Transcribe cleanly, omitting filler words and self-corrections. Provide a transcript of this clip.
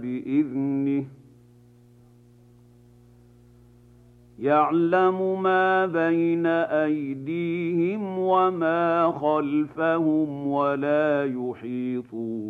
بإذنه يعلم ما بين أيديهم وما خلفهم ولا يحيطون